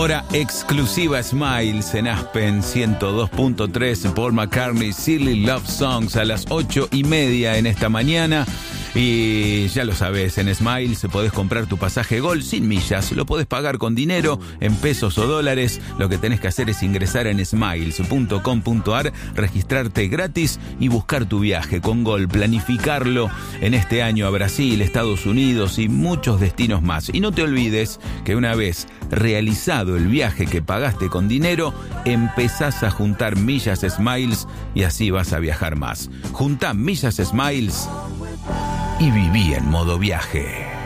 Hora exclusiva Smiles en Aspen 102.3, Paul McCartney, Silly Love Songs a las 8:30 en esta mañana. Y ya lo sabes, en Smiles podés comprar tu pasaje Gol sin millas. Lo podés pagar con dinero, en pesos o dólares. Lo que tenés que hacer es ingresar en smiles.com.ar, registrarte gratis y buscar tu viaje con Gol, planificarlo en este año a Brasil, Estados Unidos y muchos destinos más. Y no te olvides que una vez realizado el viaje que pagaste con dinero, empezás a juntar millas Smiles y así vas a viajar más. Juntá millas Smiles y viví en modo viaje.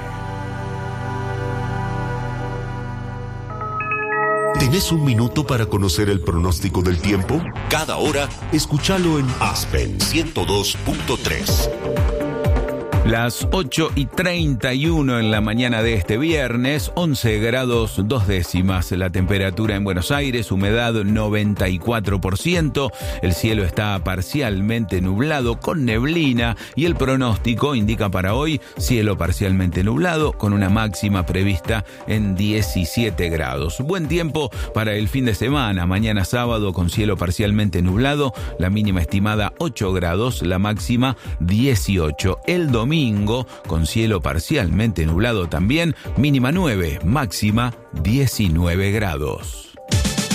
¿Tenés un minuto para conocer el pronóstico del tiempo? Cada hora, escúchalo en Aspen 102.3. Las 8:31 en la mañana de este viernes, 11 grados 2 décimas la temperatura en Buenos Aires, humedad 94%, el cielo está parcialmente nublado con neblina y el pronóstico indica para hoy cielo parcialmente nublado con una máxima prevista en 17 grados. Buen tiempo para el fin de semana, mañana sábado con cielo parcialmente nublado, la mínima estimada 8 grados, la máxima 18. El domingo con cielo parcialmente nublado también, mínima 9, máxima 19 grados.